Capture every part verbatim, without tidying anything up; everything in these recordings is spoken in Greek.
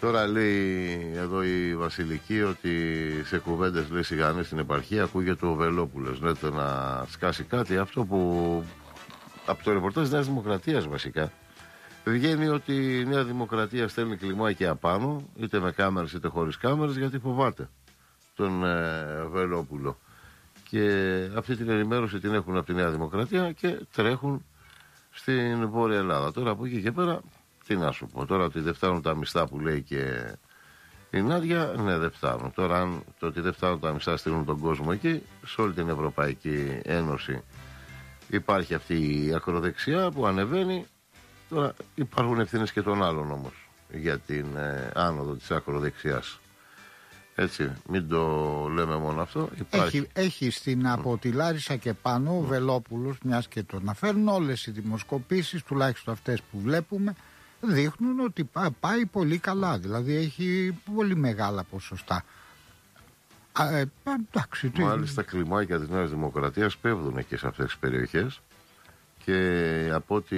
Τώρα λέει εδώ η Βασιλική ότι σε κουβέντες λέει σιγανές στην επαρχία ακούγεται ο Βελόπουλος. Λέτε να σκάσει κάτι. Αυτό που από το ρεπορτάζ της Νέας Δημοκρατίας βασικά βγαίνει ότι η Νέα Δημοκρατία στέλνει κλιμάκια απάνω, είτε με κάμερες είτε χωρίς κάμερες, γιατί φοβάται τον ε, Βελόπουλο. Και αυτή την ενημέρωση την έχουν από τη Νέα Δημοκρατία και τρέχουν στην Βόρεια Ελλάδα. Τώρα από εκεί και πέρα, τι να σου πω, τώρα ότι δεν φτάνουν τα μισθά που λέει και η Νάντια, ναι, δεν φτάνουν. Τώρα, αν το ότι δεν φτάνουν τα μισθά στείλουν τον κόσμο εκεί, σε όλη την Ευρωπαϊκή Ένωση υπάρχει αυτή η ακροδεξιά που ανεβαίνει. Τώρα υπάρχουν ευθύνες και των άλλων όμως για την ε, άνοδο της ακροδεξιάς. Έτσι, μην το λέμε μόνο αυτό. Υπάρχει. Έχει, έχει στην από τη Λάρισα και πάνω ο Βελόπουλος, μιας και το αναφέρουν, όλες οι δημοσκοπήσεις, τουλάχιστον αυτές που βλέπουμε, δείχνουν ότι πά, πάει πολύ καλά. Δηλαδή έχει πολύ μεγάλα ποσοστά. Α, ε, εντάξει, τι... Μάλιστα, κλιμάκια της Νέας Δημοκρατίας πέφτουν και σε αυτές τις περιοχές. Και από ό,τι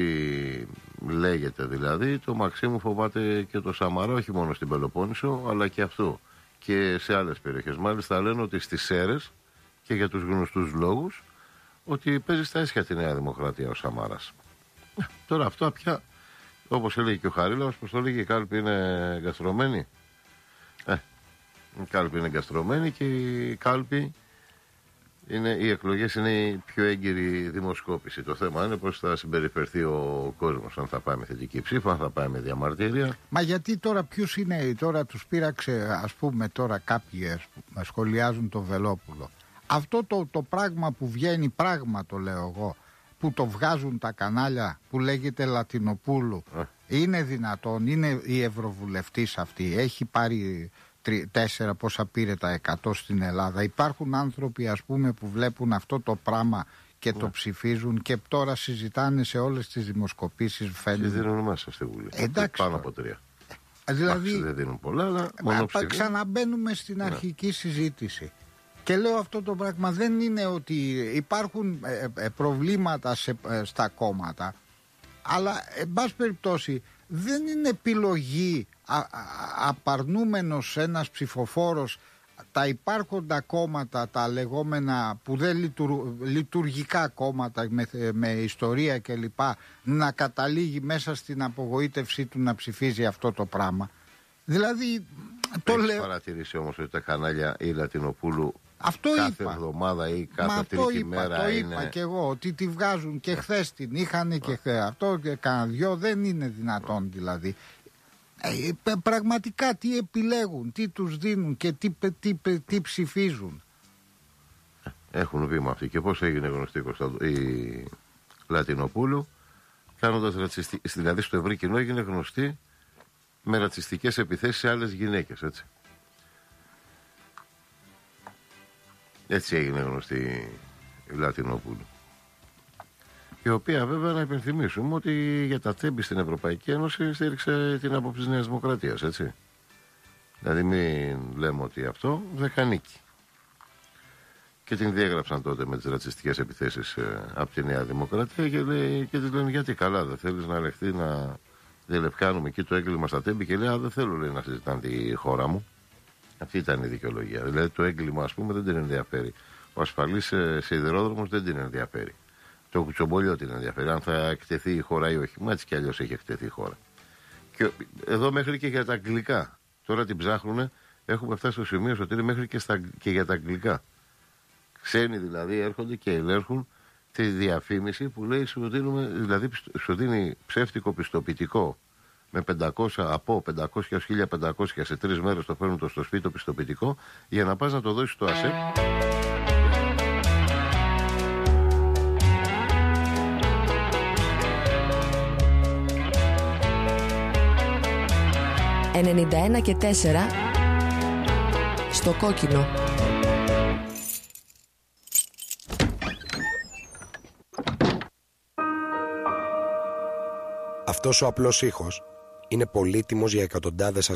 λέγεται δηλαδή, το Μαξίμου φοβάται και το Σαμαρά, όχι μόνο στην Πελοπόννησο, αλλά και αυτό. Και σε άλλες περιοχές. Μάλιστα λένε ότι στις Σέρρες, και για τους γνωστούς λόγους, ότι παίζει στα ίσια τη Νέα Δημοκρατία ο Σαμάρας. Τώρα αυτό πια, όπως έλεγε και ο Χαρίλαος, πως το λέγει, η κάλπη είναι εγκαστρωμένη. Ε, η κάλπη είναι εγκαστρωμένη και η κάλπη είναι, οι εκλογές είναι η πιο έγκυρη δημοσκόπηση. Το θέμα είναι πώς θα συμπεριφερθεί ο κόσμος, αν θα πάει με θετική ψήφα, αν θα πάει με διαμαρτυρία. Μα γιατί τώρα ποιους είναι, τώρα τους πείραξε, ας πούμε τώρα κάποιοι σχολιάζουν το Βελόπουλο. Αυτό το, το πράγμα που βγαίνει, πράγμα το λέω εγώ, που το βγάζουν τα κανάλια, που λέγεται Λατινοπούλου, ε. είναι δυνατόν, είναι η ευρωβουλευτής αυτή, έχει πάρει τέσσερα πόσα πήρε τα εκατό στην Ελλάδα. Υπάρχουν άνθρωποι, ας πούμε, που βλέπουν αυτό το πράγμα και ναι. το ψηφίζουν και τώρα συζητάνε σε όλες τις δημοσκοπήσεις. Και δίνουν μέσα στη Βουλή. Εντάξει, πάνω από τρία. Δηλαδή, Άξι, δεν δίνουν πολλά, αλλά μόνο ψηφίζουν. Ξαναμπαίνουμε στην ναι. αρχική συζήτηση. Και λέω αυτό το πράγμα δεν είναι ότι υπάρχουν ε, ε, προβλήματα σε, ε, στα κόμματα, αλλά εν πάση περιπτώσει δεν είναι επιλογή α, α, απαρνούμενος ένας ψηφοφόρος τα υπάρχοντα κόμματα, τα λεγόμενα που δεν λειτουργ, λειτουργικά κόμματα με, με ιστορία κλπ, να καταλήγει μέσα στην απογοήτευσή του να ψηφίζει αυτό το πράγμα. Δηλαδή το Έχεις λέω. παρατηρήσει όμως ότι τα κανάλια ή Λατινοπούλου αυτό κάθε είπα. εβδομάδα ή κάθε Μα τρίτη είπα, μέρα το είναι... είπα και εγώ ότι τη βγάζουν και χθες την είχαν και χθες. Αυτό και κανένα δυο δεν είναι δυνατόν δηλαδή. Ε, πραγματικά τι επιλέγουν, τι τους δίνουν και τι, τι, τι, τι ψηφίζουν. Έχουν βήμα αυτοί. Και πώς έγινε γνωστή η Λατινοπούλου, κάνοντας ρατσιστική, δηλαδή στο ευρύ κοινό έγινε γνωστή με ρατσιστικές επιθέσεις σε άλλες γυναίκες, έτσι. Έτσι έγινε γνωστή η Λατινοπούλου. Η οποία βέβαια να υπενθυμίσουμε ότι για τα τέμπη στην Ευρωπαϊκή Ένωση στήριξε την άποψη της Νέας Δημοκρατίας, έτσι. Δηλαδή μην λέμε ότι αυτό δεν κανίκει. Και την διέγραψαν τότε με τις ρατσιστικές επιθέσεις ε, από τη Νέα Δημοκρατία και, λέει, και της λένε γιατί καλά δεν θέλεις να λεχθεί να διελευκάνουμε εκεί το έγκλημα στα τέμπη, και λέει α, δεν θέλω λέει, να συζητάνε τη χώρα μου. Αυτή ήταν η δικαιολογία. Δηλαδή το έγκλημα ας πούμε δεν την ενδιαφέρει. Ο ασφαλής ε, σιδηρόδρομος δεν την ενδιαφέρει. Το κουτσομπολιό την ενδιαφέρει. Αν θα εκτεθεί η χώρα ή όχι. Μα έτσι κι αλλιώς έχει εκτεθεί η χώρα. Και εδώ μέχρι και για τα αγγλικά. Τώρα την ψάχνουνε. Έχουμε φτάσει στο σημείο ότι είναι μέχρι και, στα, και για τα αγγλικά. Ξένοι δηλαδή έρχονται και ελέγχουν τη διαφήμιση που λέει σου δίνουμε, δηλαδή σου δίνει ψεύτικο πιστοποιητικό με πεντακόσια, από πεντακόσια έως χίλια πεντακόσια σε τρεις μέρες το φέρνουν το στο σπίτι το πιστοποιητικό για να πας να το δώσεις στο ΑΣΕΠ. ενενήντα ένα και τέσσερα στο κόκκινο. Αυτός ο απλός ήχος είναι πολύτιμος για εκατοντάδες